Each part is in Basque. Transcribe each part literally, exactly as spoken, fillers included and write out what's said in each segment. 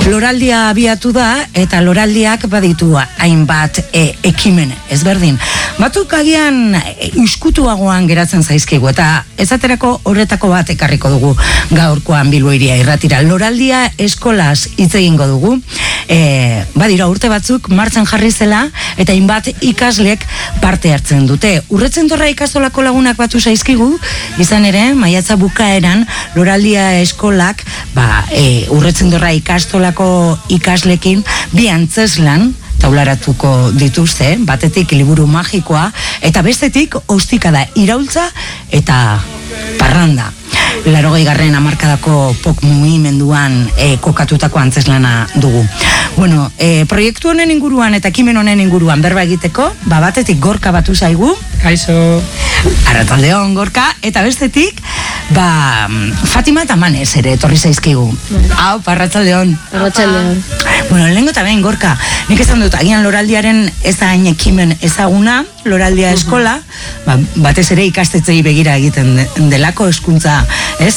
loraldia abiatu da, eta loraldiak baditu hainbat e, ekimen ezberdin. Batzuk agian iskutuagoan geratzen zaizkigu, eta ezaterako horretako bat ekarriko dugu gaurkoan Bilbo Hiria Irratira. Loraldia eskolaz hitz egingo dugu. E, badira urte batzuk martxan jarri zela, eta hainbat ikaslek parte hartzen dute. Urretzendorra ikastolako lagunak batu zaizkigu, izan ere, maiatza bukaeran loraldia eskolak ba, e, Urretzendorra ikastolako ikaslekin bi antzeslan taularatuko dituzte, batetik liburu magikoa, eta bestetik ostikada iraultza eta parranda. Laurogei garren hamarkadako pop mugimenduan e, kokatutako antzeslana dugu. Bueno, e, proiektu honen inguruan eta ekimen honen inguruan berba egiteko, ba batetik Gorka batu zaigu. Kaixo. Arratsaldeon Gorka, eta bestetik ba Fatima eta Manez ere etorri zaizkigu. Hau, arratsaldeon. Arratsaldeon. Bueno, lehengo eta behin Gorka, nik esan dut, agian loraldiaren ez da hain ekimen ezaguna, loraldia eskola, ba, batez ere ikastetxei begira egiten delako hezkuntza, ez,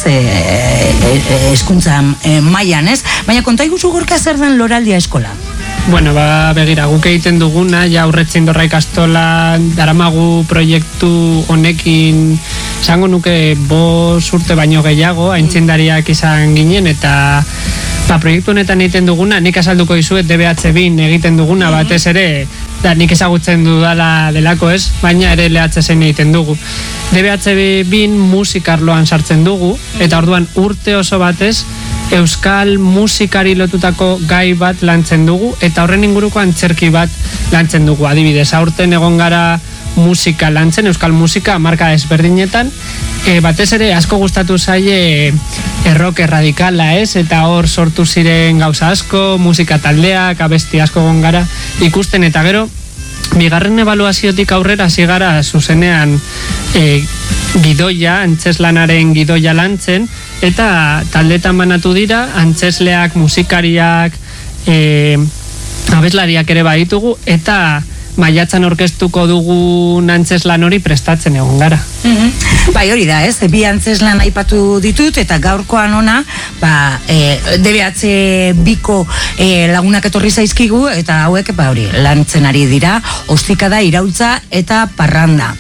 hezkuntza e, e, mailan, ez? Baina konta iguzu Gorka zer den loraldia eskola? Bueno, ba, begira, guk egiten duguna, ja Urretzendorra ikastola daramagu proiektu honekin, esango nuke bost urte baino gehiago, aintzindariak izan ginen, eta ba, proiektu honetan egiten duguna, nik azalduko dizuet D B H bin egiten duguna, batez ere, da, nik ezagutzen dudala delako ez, baina ere L H zen egiten dugu. D B H bin musikarloan sartzen dugu, eta orduan urte oso batez, euskal musikari lotutako gai bat lantzen dugu, eta horren inguruko antzerki bat lantzen dugu. Adibidez, aurten egon gara musika lantzen, euskal musika marka ezberdinetan, e, batez ere asko gustatu zaie errok erradikala, ez? Eta hor sortu ziren gauza asko, musika taldeak, abesti asko egon gara ikusten, eta gero bigarren ebaluaziotik aurrera hasi gara zuzenean e, gidoia, antzeslanaren gidoia lantzen, eta taldetan banatu dira, antzesleak, musikariak, e, abeslariak ere baditugu, eta maiatzan orkestuko dugu antzeslan hori prestatzen egon gara. Mm-hmm. Bai, hori da, ez? Bi antzeslan aipatu ditut, eta gaurkoan ona, ba, e, D B H biko e, lagunak etorri zaizkigu, eta hauek, ba, hori, lantzen ari dira, ostikada, iraultza eta parranda.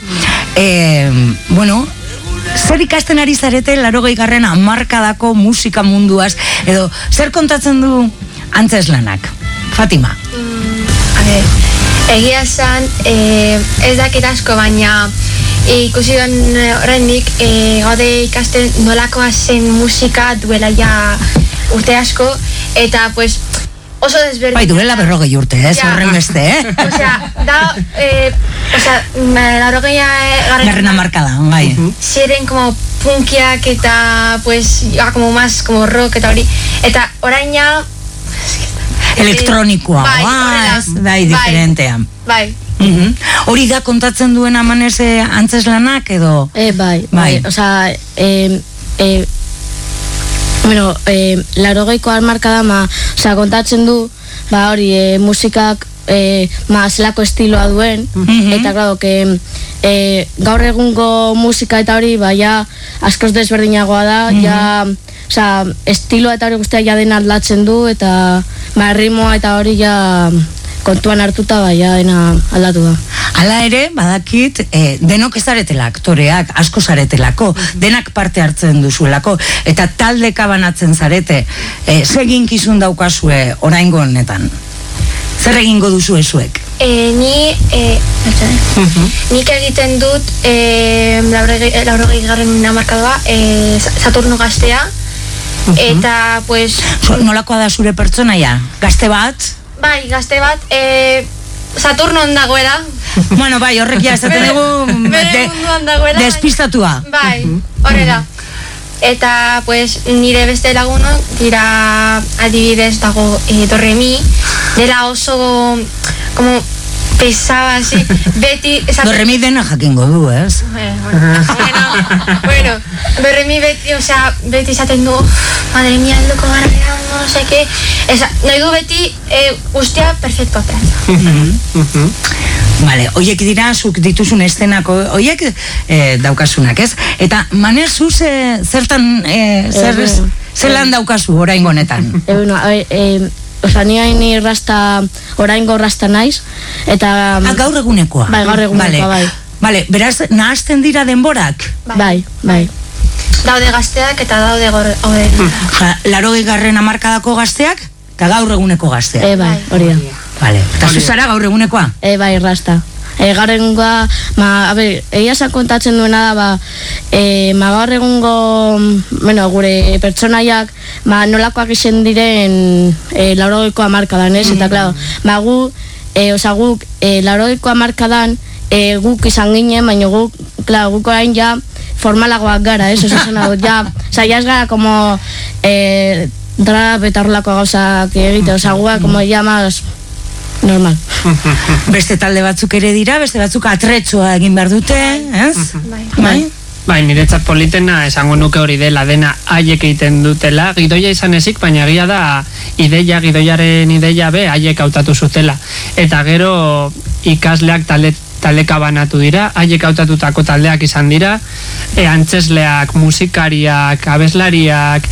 E, bueno, zer ikasten ari zarete laurogei garren hamarkadako musika munduaz, edo zer kontatzen du antzeslanak? Fatima. Mm, a ver, egia esan, eh, ez dakit asko, baina e, ikusi duen horrendik, e, gaude ikasten nolakoa zen musika duela ja urte asko, eta pues oso desberdin. Bai, duela berrogei urte, ez, ja. Horren beste, eh? Osea, da, eh, osea, laurogei garren hamarkada, bai. Ziren como punkiak eta, pues, ya, como más, como rock eta hori, eta orain ja elektronikoa, bai, bai, bai, diferentea. Bai. Mm-hmm. Hori da kontatzen duena Manese antzeslanak edo? Eh, bai, bai, bai. Osea, eh, eh, bueno, eh, laurogeiko hamarkada, ma, osea, kontatzen du, ba, hori, eh, musikak, eh, ma, zelako estiloa duen, mm-hmm. eta, claro, que eh, gaur egungo musika eta hori, ba, ja, askoz desberdinagoa da, mm-hmm. ja, osea, estiloa eta hori guztia ja dena aldatzen du, eta, ba, ritmoa eta hori ja kontuan hartuta, ba, ja dena aldatu da. Hala ere, badakit, eh, denok ez zaretela aktoreak, asko zaretelako, denak parte hartzen duzuelako, eta taldeka banatzen zarete, eh, zeginkizun daukazue oraingo honetan? Zer egingo duzu ezuek? E, ni, e, uh-huh. nik egiten dut e, laurogei garren hamarkadoa, e, Saturno gaztea, uh-huh. eta, pues... So, nolakoa da zure pertsonaia? Gazte bat? Bai, gazte bat, e, Saturnon dagoela. Bueno, bai, horrek ja esaten dugu bere munduan dagoela. Despistatua. Bai, horrela. Eta, pues, nire beste lagunok dira adibidez dago e, Dorremi, dela oso, como, pesaba, así, beti... Dorremi dena jakingo du, ez? Bueno, bueno, bueno, Dorremi beti, o sea, beti esaten du, madre mía, helduko gara, no sé qué, esa, nahi du beti, eh, guztia perfecto ateratzen. Vale, oiek dira, zuk dituzun estenako, oiek eh, daukasunak, ez? Eta, Manezu, ze, zertan, eh, zer, eh, zelan daukazu oraingo honetan? Eh, bueno, eh, oza, ni hain rasta, oraingo rasta naiz, eta... Ah, gaur egunekoa. Bai, gaur egunekoa, vale. bai. Vale, beraz, nahazten dira denborak? Bai, bai. Daude gazteak eta daude gore... Ja, larogei garren hamarkadako gazteak, eta gaur eguneko gazteak. E, bai, hori da. Vale, eta zuzara gaur egunekoa? E, bai, rasta. E, gaur egungoa, ma, a ber, egia esan kontatzen duena da, ba, e, ma gaur egungo, bueno, gure pertsonaiak, ma nolakoak izen diren e, laurogeiko hamarkadan, ez? Eta, klaro, ma gu, e, oza, guk, e, laurogeiko hamarkadan, e, guk izan ginen, baina guk, klaro, guk orain ja formalagoak gara, ez? Oza, zen hau, ja, oza, ja ez gara, como, e, drap eta horrelako gauzak egite, oza, guak, como, ja, más... normal. Beste talde batzuk ere dira, beste batzuk atretzoa egin behar dute, ez? Bai. Bai? Bai, niretzat politena esango nuke hori dela, dena haiek egiten dutela, gidoia izan ezik, baina egia da ideia, gidoiaren ideia be, haiek hautatu zutela. Eta gero ikasleak talde taldeka banatu dira, haiek hautatutako taldeak izan dira, e, antzesleak, musikariak, abeslariak,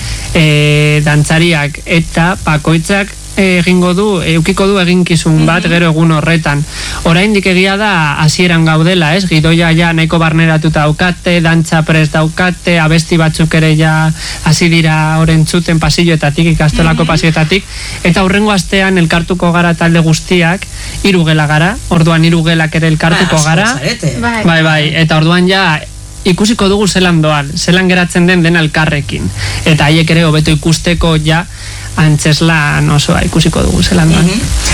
e, dantzariak, eta bakoitzak egingo du, eukiko du eginkizun bat gero egun horretan. Oraindik egia da hasieran gaudela, ez? Gidoia ja nahiko barneratuta daukate, dantza prest daukate, abesti batzuk ere ja hasi dira orentzuten pasilloetatik, ikastolako pasilloetatik, eta hurrengo astean elkartuko gara talde guztiak, hiru gela gara, orduan hiru gelak ere elkartuko gara. Bai. Bai, bai, eta orduan ja ikusiko dugu zelan doan, zelan geratzen den dena elkarrekin. Eta haiek ere hobeto ikusteko ja antzeslan osoa ikusiko dugu zelan doan.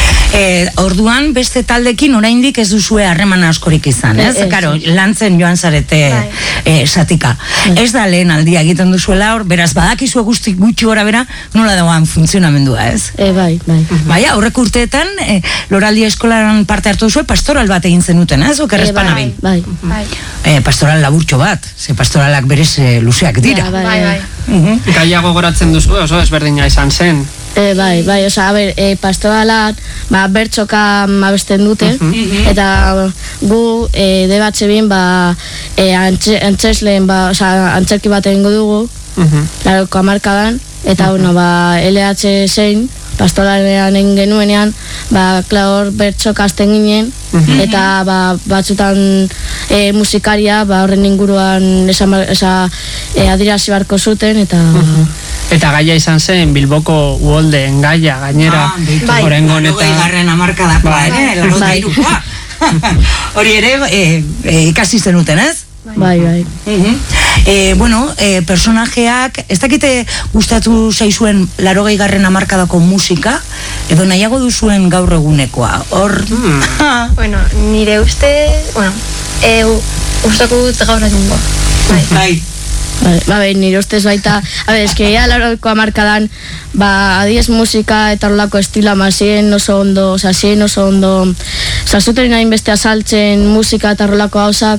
E, orduan beste taldekin oraindik ez duzue harreman askorik izan, ez? Ez, ez. Karo, lantzen joan zarete Bai. e, satika. Ez da lehen aldia egiten duzuela hor, beraz badakizue guzti gutxi gora bera nola dagoan funtzionamendua, ez? E, bai, bai. Bai, aurreko urteetan e, Loraldi eskolaran parte hartu duzue pastoral bat egin zenuten, ez? Okerrezpan bai, abin. bai. Bai. E, pastoral laburtxo bat, ze pastoralak berez e, luzeak dira. Ja, bai, Bai, bai. Mhm. Gaia gogoratzen duzu, oso ezberdina izan zen. E, bai, bai, oza, a ber, e, pastoralat, ba, bertxoka abesten dute, eta gu, e, debatxe bin, ba, e, antxe, antzesleen, ba, oza, antzerki bat egingo dugu, laroko hamarkadan, eta, bueno, ba, L H zein, pastoralean egin genuenean, ba, klaur bertxoka azten ginen, eta, ba, batzutan e, musikaria, ba, horren inguruan esa, esa e, adirazi barko zuten, eta... Eta gaia izan zen Bilboko uholden gaia gainera Bai, orengo honetan. Larogei garren hamarkadakoa Bai. ere, larogei hirukoa. Hori ere e, e, ikasi zenuten, ez? Bai, bai. Mhm. E, bueno, e, personajeak, ez dakite gustatu zaizuen larogei garren hamarkadako musika, edo nahiago duzuen gaur egunekoa. Hor... Bueno, nire uste, bueno, e, usteko dut gaur egungo. Bai. Bai. Bai, ba, bai, nire ustez baita, a ber, eske ya laurogeiko hamarkadan, ba, adiez musika eta horrelako estila mazien oso ondo, oza, zien oso ondo, oza, zuten hain beste azaltzen musika eta horrelako gauzak,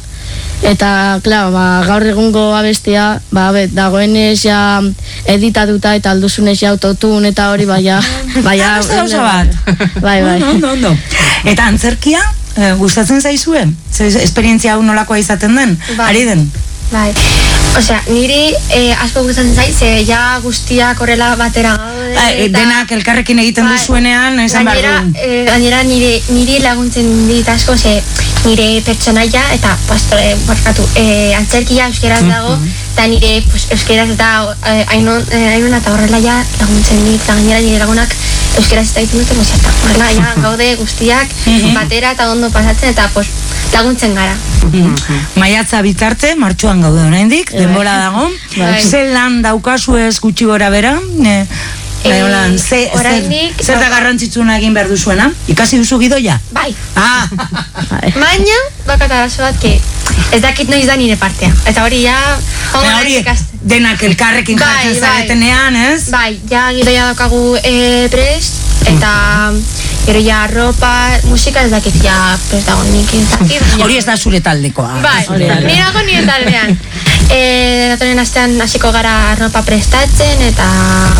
eta, klaro, ba, gaur egungo abestia, ba, bet, dagoenez ja editatuta eta alduzunez ja autotun eta hori, ba, ja, ba, ja, beste gauza bat. Bai, bai. Ondo, ondo, ondo. Eta antzerkia, eh, gustatzen zaizue? Ze esperientzia hau nolakoa izaten den? Bai. Ari den? Bai. Osea, niri eh, asko gustatzen zait, ze ja guztiak horrela batera gaude. Ah, e, denak elkarrekin egiten Bai. duzuenean, esan behar Gainera, du. eh, gainera nire, niri laguntzen dit asko, ze nire pertsonaia eta pastore, barkatu, eh, antzerkia euskeraz dago, eta nire pues, euskeraz eta eh, ainon, eh, ainon eta horrela ja laguntzen dit, eta gainera nire lagunak euskeraz eta egiten dute, pues, eta horrela ja gaude guztiak batera eta ondo pasatzen, eta pues, laguntzen gara. Maiatza bitarte, martxoan gaude oraindik, denbora dago. Bai. Zelan daukazu ez gutxi gora bera? E, Eh, Holan, ze, zer, oraindik- zer da garrantzitsuna egin behar duzuena? Ikasi duzu gidoia? Bai. Ah! Baina, bakat arazo bat, que ez dakit noiz da nire partea. Eta hori ja, hongo Baina naiz hori, ikasten. denak elkarrekin Bai, jartzen bai. zaretenean, ez? Bai, ja gidoia daukagu e, prest, eta gero ja ropa, musika ez dakit ja prest dago nik ez dakit. baina- Hori ez da zure taldekoa. Bai, Zure taldea. nire dago nire taldean. E, datoren astean hasiko gara ropa prestatzen, eta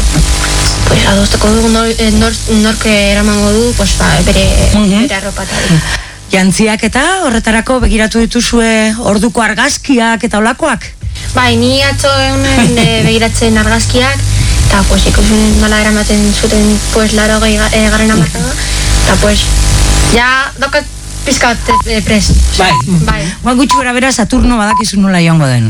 pues adosteko dugu nor, nor, norke eramango du, pues, ba, bere, Mhm. bere ropa eta hori. Jantziak eta horretarako begiratu dituzue orduko argazkiak eta olakoak? Bai, ni atzo egunen e, begiratzen argazkiak, eta pues ikusten nola eramaten zuten pues laro gehi e, garren amarkada, eta pues ja dokat pizkat e, prest. Bai. Bai. Ba, gutxi gara bera Saturno badakizu nola joango den.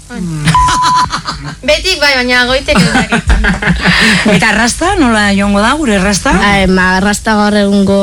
Betik bai, baina goitek ez dakit. Eta arrasta, nola joango da, gure arrasta? Bai, ma arrasta gaur egungo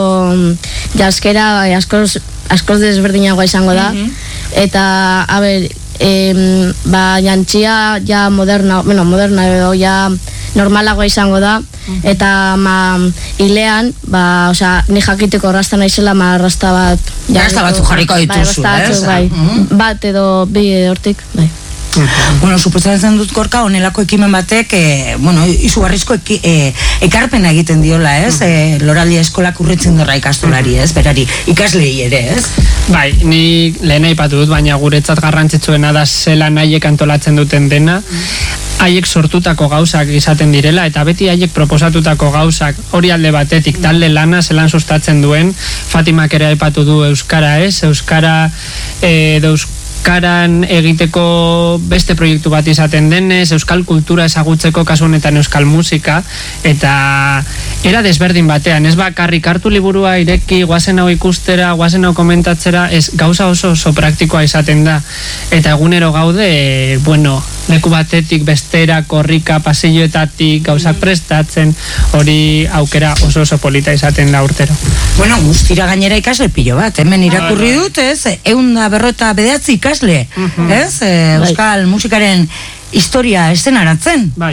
jaskera bai, askoz, askoz desberdinagoa izango da. Eta, a ber, em, ba, jantzia ja moderna, bueno, moderna edo ja normalagoa izango da. Eta ma hilean, ba, osea, ni jakiteko arrasta naizela, ma arrasta bat... Ja, arrasta batzuk jarriko dituzu, bai, ez? Bai, bat edo bi hortik, bai. Bueno, suposatzen dut Gorka, honelako ekimen batek, e, bueno, izugarrizko eki, e, ekarpena egiten diola, ez? E, Loraldia eskolak urretzen dorra ikastolari, ez? Berari, ikaslei ere, ez? Bai, ni lehen aipatu dut, baina guretzat garrantzitsuena da zela nahiek antolatzen duten dena, haiek sortutako gauzak izaten direla, eta beti haiek proposatutako gauzak hori alde batetik, talde lana zelan sustatzen duen, Fatimak ere aipatu du Euskara, ez? Euskara edo Euskaran egiteko beste proiektu bat izaten denez, euskal kultura ezagutzeko kasu honetan euskal musika, eta era desberdin batean, ez bakarrik hartu liburua ireki, guazen hau ikustera, guazen hau komentatzera, ez gauza oso oso praktikoa izaten da, eta egunero gaude, bueno, leku batetik bestera, korrika, pasilloetatik, gauzak prestatzen, hori aukera oso oso polita izaten da urtero. Bueno, guztira gainera ikasle pilo bat, hemen irakurri dut, ez? Eunda berrota bedeatzi ikasle, ez? E, euskal musikaren historia eszenaratzen. Bai.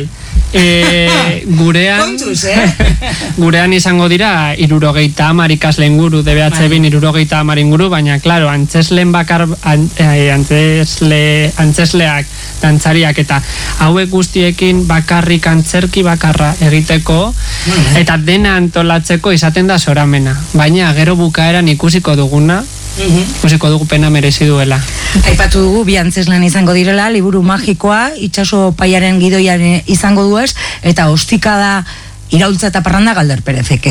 E, gurean Kontuz, eh? gurean izango dira irurogeita hamar ikasle inguru, D B H bin irurogeita hamar inguru, baina claro, antzesleen bakar an, eh, antzesle, antzesleak, dantzariak eta hauek guztiekin bakarrik antzerki bakarra egiteko eta dena antolatzeko izaten da zoramena, baina gero bukaeran ikusiko duguna ikusiko dugu pena merezi duela. Aipatu dugu bi antzeslan izango direla, liburu magikoa, itxaso paiaren gidoian izango duez, eta ostikada iraultza eta parranda Galder Perezek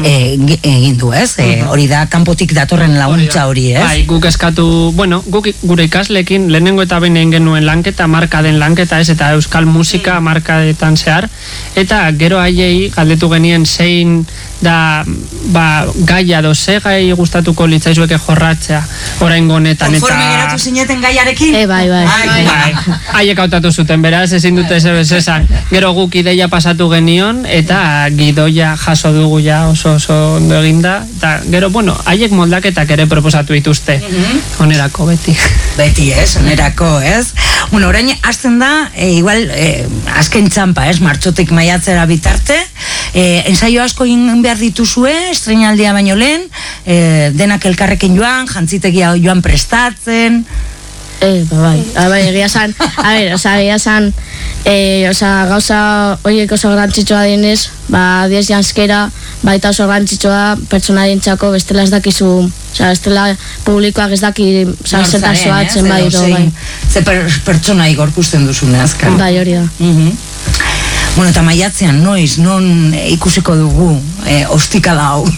egin du, ez? Hori da, kanpotik datorren laguntza hori, ez? Bai, guk eskatu, bueno, guk gure ikaslekin lehenengo eta behin egin genuen lanketa, marka den lanketa, ez? Eta euskal musika markadetan zehar, eta gero haiei galdetu genien zein da, ba, gaia doze gai gustatuko litzaizueke jorratzea orain honetan eta... Konforme geratu zineten gaiarekin? E, bai, bai. Bai, haiek hautatu zuten, beraz, ezin dute zebez esan. Gero guk ideia pasatu genion, eta gidoia jaso dugu ja oso oso ondo eginda, eta gero, bueno, haiek moldaketak ere proposatu dituzte, onerako beti. Beti, ez, onerako, ez? Bueno, orain hasten da, e, igual, e, azken txampa, ez, martxotik maiatzera bitarte, e, ensaio asko egin behar dituzue, estreinaldia baino lehen, e, denak elkarrekin joan, jantzitegia joan prestatzen... Eh, ba, bai, a, bai, egia san, a ber, oza, egia san, eh, oza, gauza horiek oso garrantzitsua dienez, ba, diez janskera, baita oso garrantzitsua pertsonarien txako, bestela ez dakizu, oza, bestela publikoak ez daki, oza, zertan zoatzen, bai, do, bai. Ze per, pertsona igorkusten duzune azkan. Bai, hori da. Uh-huh. Bueno, eta maiatzean, noiz, non ikusiko dugu, eh, ostika da hau.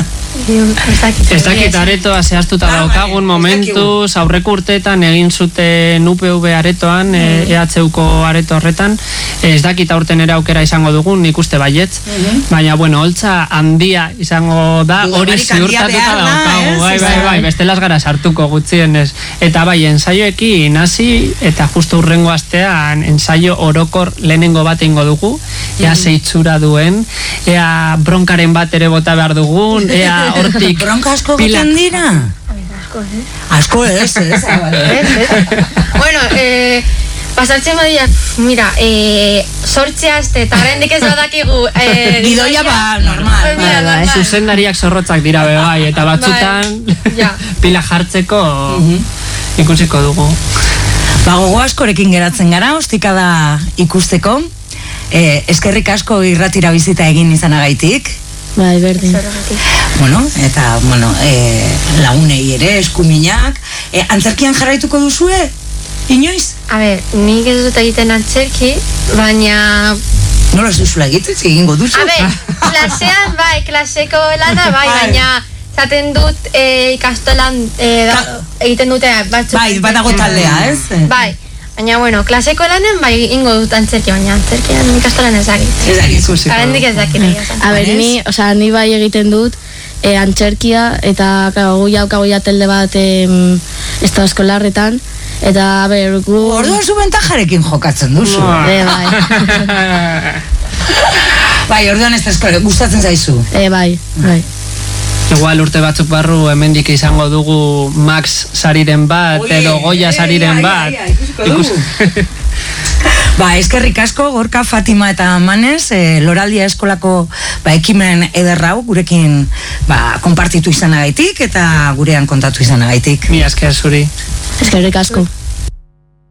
Ez dakit aretoa zehaztuta daukagun momentuz, aurreko urteetan egin zuten U P V aretoan, E H Uko areto horretan, ez dakit aurten ere aukera izango dugun, ikuste baietz, baina, bueno, holtza handia izango da, hori ziurtatuta daukagu, bai, bai, bai, bestelaz gara sartuko gutxienez, eta bai, ensaioekin hasi, eta justo urrengo astean ensaio orokor lehenengo bat ingo dugu, ea zeitzura duen, ea bronkaren bat ere bota behar dugun, ea hortik bronka asko goten dira? Asko, eh? Asko ez, ez, Bueno, eh, pasatzen badia, mira, eh, sortze aste, eta horrendik ez badakigu eh, gidoia ba, normal, mira, bai, normal. Zuzendariak zorrotzak dira be bai, eta batzutan ja. pila jartzeko ikusiko dugu. Ba, gogo askorekin geratzen gara, ostikada ikusteko, eh, eskerrik asko irratira bizita egin izanagaitik. Bai, berdin. Bueno, eta, bueno, e, lagunei ere, eskuminak. E, antzerkian jarraituko duzue? Inoiz? A ber, nik ez dut egiten antzerki, baina... Nola ez duzula egiten, egingo duzu? A ber, klasean, bai, klaseko lana, bai, baina... Zaten dut e, ikastolan e, da, egiten dute batzuk... Bai, badago taldea, ez? Bai, Baina, bueno, klaseko lanen bai ingo dut antzerki, baina antzerkian ikastolan ez dakit. Ez dakit. Arendik ez dakit. A ber, ni, osea, ni bai egiten dut e, antzerkia, eta claro, gu jaukagu ja telde bat e, estado eskolarretan, eta a ber, gu... Orduan zu bentajarekin jokatzen duzu. E, bai. Bai, orduan ez da eskola, gustatzen zaizu. E, bai, bai. Igual urte batzuk barru hemendik izango dugu Max sariren bat, Oie, edo Goya sariren ai, bat. ai, ai, ikusiko dugu. Ba, eskerrik asko, Gorka, Fatima eta Manez, e, Loraldia eskolako ba, ekimen ederrau, gurekin ba, konpartitu izanagaitik eta gurean kontatu izanagaitik. Mi esker zuri. Eskerrik asko.